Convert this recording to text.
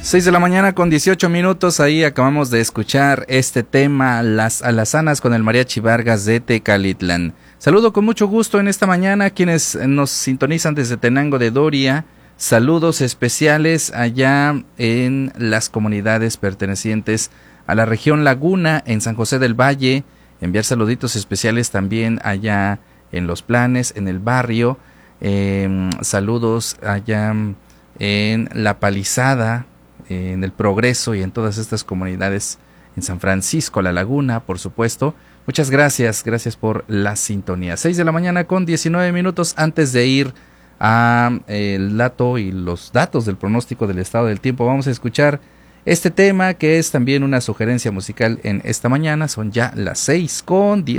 6 de la mañana con 18 minutos, ahí acabamos de escuchar este tema, Las Alazanas con el Mariachi Vargas de Tecalitlán. Saludo con mucho gusto en esta mañana a quienes nos sintonizan desde Tenango de Doria. Saludos especiales allá en las comunidades pertenecientes a la región Laguna, en San José del Valle. Enviar saluditos especiales también allá en Los Planes, en el barrio. Saludos allá en La Palizada, en el Progreso y en todas estas comunidades, en San Francisco, La Laguna, por supuesto. Muchas gracias por la sintonía. 6 de la mañana con 19 minutos. Antes de ir a el dato y los datos del pronóstico del estado del tiempo, vamos a escuchar este tema que es también una sugerencia musical en esta mañana. Son ya las 6 con 10.